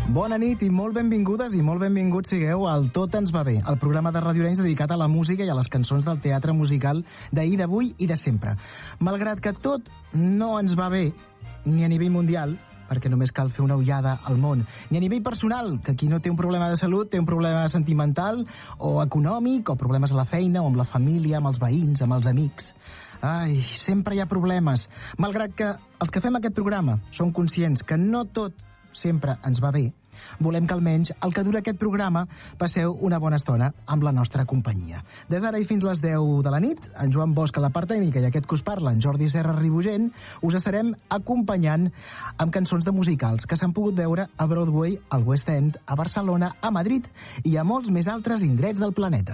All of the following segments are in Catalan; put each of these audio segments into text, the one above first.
Bona nit i molt benvingudes i molt benvinguts sigueu al Tot ens va bé, el programa de Ràdio Arenys dedicat a la música i a les cançons del teatre musical d'ahir, d'avui i de sempre. Malgrat que tot no ens va bé, ni a nivell mundial, perquè només cal fer una ullada al món, ni a nivell personal, que qui no té un problema de salut té un problema sentimental o econòmic, o problemes a la feina, o amb la família, amb els veïns, amb els amics. Ai, sempre hi ha problemes. Malgrat que els que fem aquest programa som conscients que no tot sempre ens va bé, volem que almenys el que dura aquest programa passeu una bona estona amb la nostra companyia. Des d'ara i fins les 10 de la nit, en Joan Bosch a la part tècnica i aquest que us parla, en Jordi Serra Ribugent, us estarem acompanyant amb cançons de musicals que s'han pogut veure a Broadway, al West End, a Barcelona, a Madrid i a molts més altres indrets del planeta.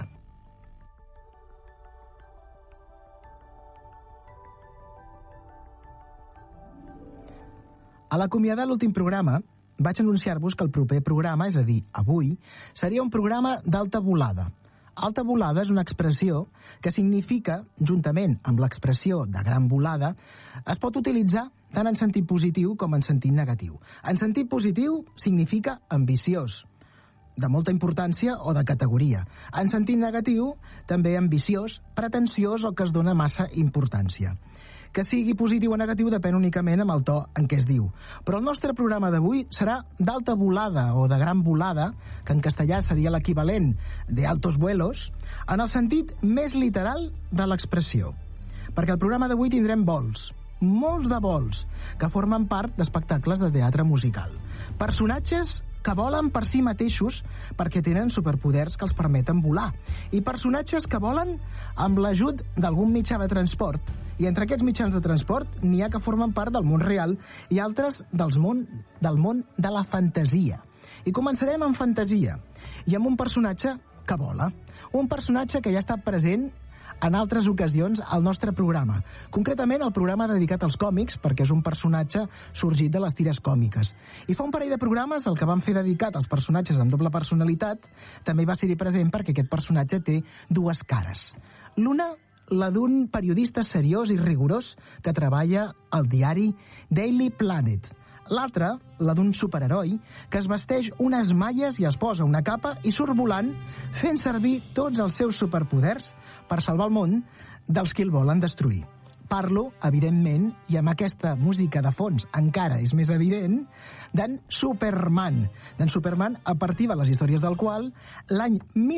A l'acomiadar l'últim programa, vaig anunciar-vos que el proper programa, és a dir, avui, seria un programa d'alta volada. Alta volada és una expressió que significa, juntament amb l'expressió de gran volada, es pot utilitzar tant en sentit positiu com en sentit negatiu. En sentit positiu significa ambiciós, de molta importància o de categoria. En sentit negatiu, també ambiciós, pretensiós o que es dona massa importància. Que sigui positiu o negatiu depèn únicament amb el to en què es diu. Però el nostre programa d'avui serà d'alta volada o de gran volada, que en castellà seria l'equivalent de altos vuelos, en el sentit més literal de l'expressió. Perquè el programa d'avui tindrem vols, molts de vols, que formen part d'espectacles de teatre musical. Personatges que volen per si mateixos perquè tenen superpoders que els permeten volar. I personatges que volen amb l'ajut d'algun mitjà de transport. I entre aquests mitjans de transport n'hi ha que formen part del món real i altres del món de la fantasia. I començarem amb fantasia i amb un personatge que vola. Un personatge que ja ha estat present en altres ocasions al nostre programa. Concretament, el programa dedicat als còmics, perquè és un personatge sorgit de les tires còmiques. I fa un parell de programes, el que vam fer dedicat als personatges amb doble personalitat, també va ser-hi present perquè aquest personatge té dues cares. L'una, la d'un periodista seriós i rigorós que treballa al diari Daily Planet. L'altra, la d'un superheroi que es vesteix unes malles i es posa una capa i surt volant fent servir tots els seus superpoders per salvar el món dels qui el volen destruir. Parlo, evidentment, i amb aquesta música de fons encara és més evident, d'en Superman. D'en Superman, a partir de les històries del qual, l'any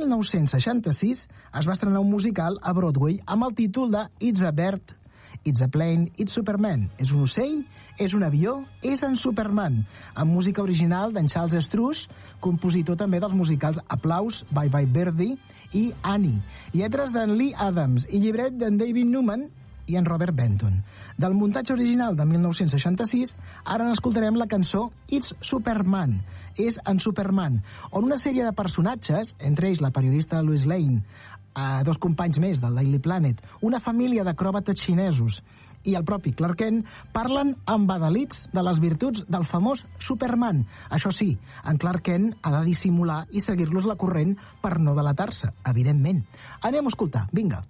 1966 es va estrenar un musical a Broadway amb el títol de It's a Bird, It's a Plane, It's Superman. És un ocell, és un avió, és en Superman, amb música original d'en Charles Strouse, compositor també dels musicals Aplaus, Bye Bye Birdie i Annie, lletres d'en Lee Adams i llibret d'en David Newman i en Robert Benton. Del muntatge original de 1966, ara n'escoltarem la cançó It's Superman, és en Superman, on una sèrie de personatges, entre ells la periodista Lois Lane, dos companys més del Daily Planet, una família d'acròbates xinesos i el propi Clark Kent, parlen embadalits de les virtuts del famós Superman. Això sí, en Clark Kent ha de dissimular i seguir-los la corrent per no delatar-se, evidentment. Anem a escoltar, vinga.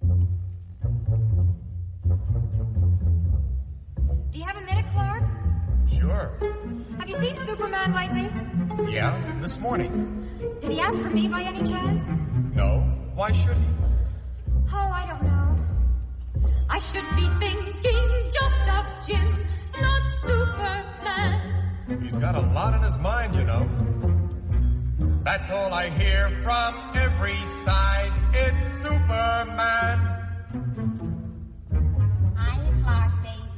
Do you have a minute, Clark? Sure. Have you seen Superman lately? Yeah, this morning. Did he ask for me by any chance? No. Why should he? Oh, I don't know. I should be thinking just of Jim, not Superman. He's got a lot on his mind, you know. That's all I hear from every